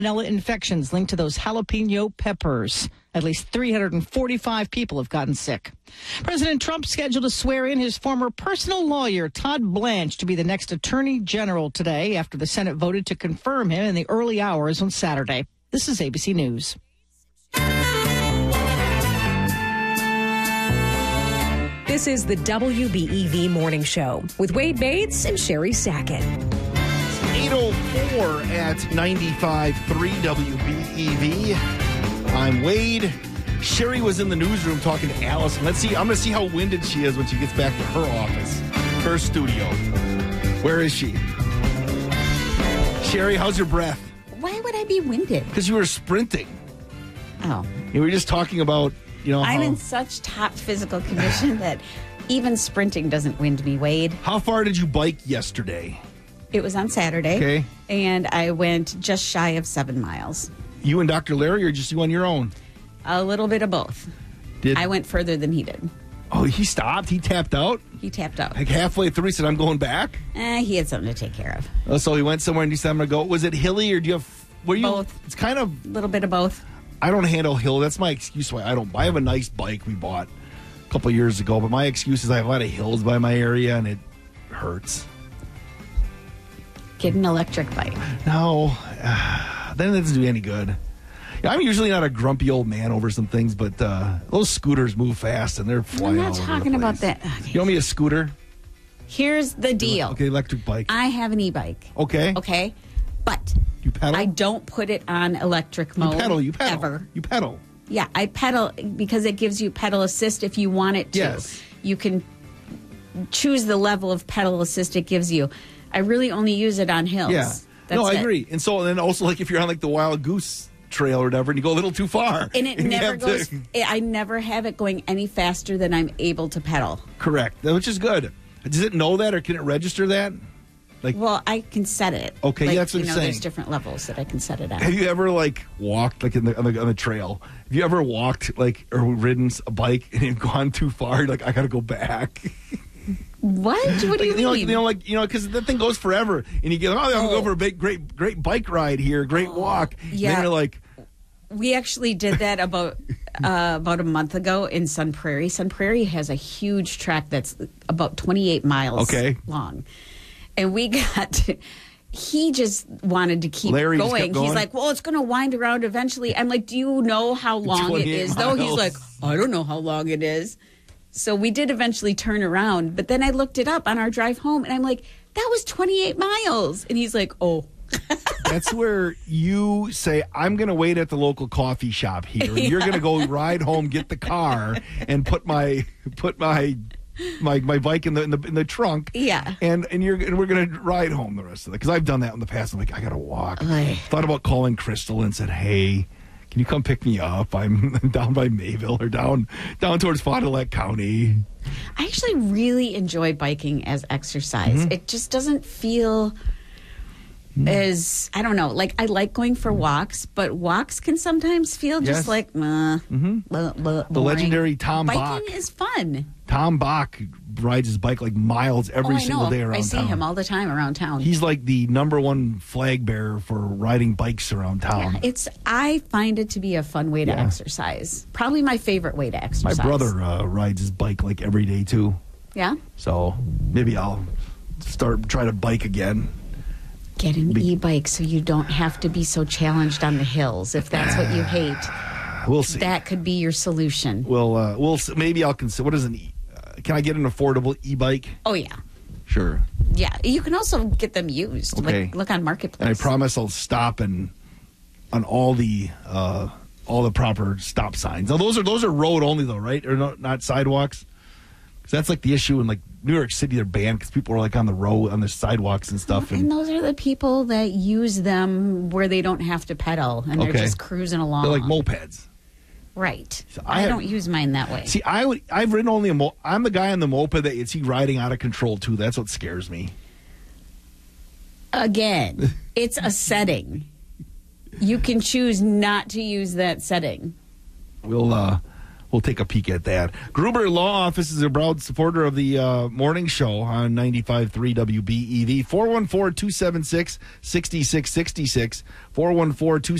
Salmonella infections linked to those jalapeno peppers. At least 345 people have gotten sick. President Trump scheduled to swear in his former personal lawyer, Todd Blanche, to be the next attorney general today after the Senate voted to confirm him in the early hours on Saturday. This is ABC News. This is the WBEV Morning Show with Wade Bates and Sherry Sackett. 8:04 at 95.3 WBEV. I'm Wade. Sherry was in the newsroom talking to Allison. I'm going to see how winded she is when she gets back to her office, her studio. Where is she? Sherry, how's your breath? Why would I be winded? Because you were sprinting. Oh. You were just talking about, I'm in such top physical condition that even sprinting doesn't wind me, Wade. How far did you bike yesterday? It was on Saturday. Okay. And I went just shy of 7 miles. You and Dr. Larry, or just you on your own? A little bit of both. I went further than he did. Oh, he stopped? He tapped out? He tapped out. Like halfway through, he said, I'm going back? He had something to take care of. Oh, so he went somewhere and he said, I'm going to go. Was it hilly or do you have... Both. It's kind of... A little bit of both. I don't handle hill. That's my excuse why I don't. I have a nice bike we bought a couple of years ago, but my excuse is I have a lot of hills by my area and it hurts. Get an electric bike. No, then it doesn't do any good. Yeah, I'm usually not a grumpy old man over some things, but those scooters move fast and they're flying all over the place. I'm not talking about that. Okay. You want me a scooter? Here's the deal. Okay, electric bike. I have an e-bike. Okay. Okay, but you pedal? I don't put it on electric mode. You pedal. Ever. You pedal. Yeah, I pedal because it gives you pedal assist if you want it to. Yes. You can choose the level of pedal assist it gives you. I really only use it on hills. Yeah. That's I agree. And so then also like if you're on like the Wild Goose Trail or whatever and you go a little too far. And it never goes, I never have it going any faster than I'm able to pedal. Correct, which is good. Does it know that or can it register that? Well, I can set it. Okay, like, that's what I'm saying. There's different levels that I can set it at. Have you ever walked on the trail? Have you ever walked or ridden a bike and you've gone too far? You're like, I got to go back. What? What do you mean? Because that thing goes forever, and you get, I'm going to go for a great bike ride here, great walk. Yeah. Then you're like, we actually did that about a month ago in Sun Prairie. Sun Prairie has a huge track that's about 28 miles long, and we got. He just wanted to keep going. He's like, well, it's going to wind around eventually. I'm like, do you know how long it is? Though he's like, I don't know how long it is. So we did eventually turn around, but then I looked it up on our drive home, and I'm like, that was 28 miles. And he's like, oh. That's where you say, I'm going to wait at the local coffee shop here. And you're going to go ride home, get the car, and put my bike in the trunk. Yeah. And we're going to ride home the rest of it. Because I've done that in the past. I'm like, I got to walk. Thought about calling Crystal and said, hey, can you come pick me up? I'm down by Mayville or down towards Fond du Lac County. I actually really enjoy biking as exercise. It just doesn't feel as, I don't know, like I like going for walks, but walks can sometimes feel just like, boring. The legendary Tom Bach. Biking is fun. Tom Bach rides his bike like miles every single day around town. I see him all the time around town. He's like the #1 flag bearer for riding bikes around town. Yeah, I find it to be a fun way to exercise. Probably my favorite way to exercise. My brother rides his bike like every day too. Yeah? So maybe I'll try to bike again. Get an e-bike so you don't have to be so challenged on the hills if that's what you hate. We'll see. That could be your solution. We'll maybe I'll consider. What is can I get an affordable e-bike? Oh, yeah. Sure. Yeah. You can also get them used. Okay. Look on Marketplace. And I promise I'll stop on all the proper stop signs. Now, those are road only, though, right? Or not sidewalks? Because that's like the issue in like New York City. They're banned because people are like on the road, on the sidewalks and stuff. And those are the people that use them where they don't have to pedal and they're just cruising along. They're like mopeds. Right. So I don't use mine that way. See, I've ridden only I'm the guy on the moped that is he riding out of control too. That's what scares me. Again, it's a setting. You can choose not to use that setting. We'll we'll take a peek at that. Gruber Law Office is a proud supporter of the morning show on 95.3 WBEV. 414-276-6666. 414-276